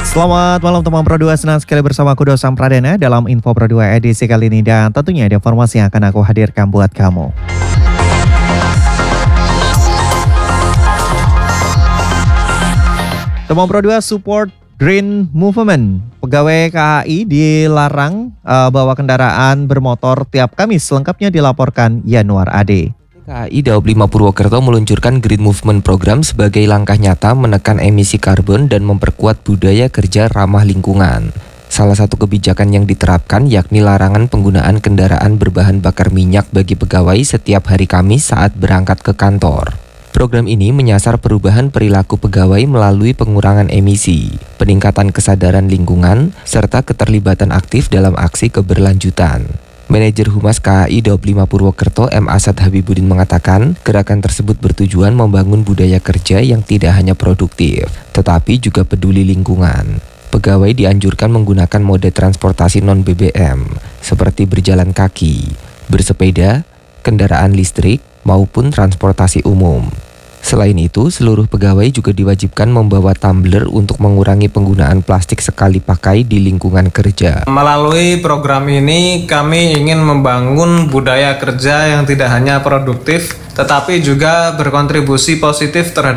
Selamat malam teman Pro 2, senang sekali bersama aku Dosam Pradana dalam Info Pro 2 edisi kali ini dan tentunya ada informasi yang akan aku hadirkan buat kamu. Teman Pro 2 support Green Movement. Pegawai KAI dilarang bawa kendaraan bermotor tiap Kamis. Selengkapnya dilaporkan Yanuar Ade. KAI Daob 5 Purwokerto meluncurkan Green Movement Program sebagai langkah nyata menekan emisi karbon dan memperkuat budaya kerja ramah lingkungan. Salah satu kebijakan yang diterapkan yakni larangan penggunaan kendaraan berbahan bakar minyak bagi pegawai setiap hari Kamis saat berangkat ke kantor. Program ini menyasar perubahan perilaku pegawai melalui pengurangan emisi, peningkatan kesadaran lingkungan, serta keterlibatan aktif dalam aksi keberlanjutan. Manajer Humas KAI Daob 5 Purwokerto M. Asad Habibuddin mengatakan, gerakan tersebut bertujuan membangun budaya kerja yang tidak hanya produktif, tetapi juga peduli lingkungan. Pegawai dianjurkan menggunakan mode transportasi non-BBM, seperti berjalan kaki, bersepeda, kendaraan listrik, maupun transportasi umum. Selain itu, seluruh pegawai juga diwajibkan membawa tumbler untuk mengurangi penggunaan plastik sekali pakai di lingkungan kerja. Melalui program ini, kami ingin membangun budaya kerja yang tidak hanya produktif, tetapi juga berkontribusi positif terhadap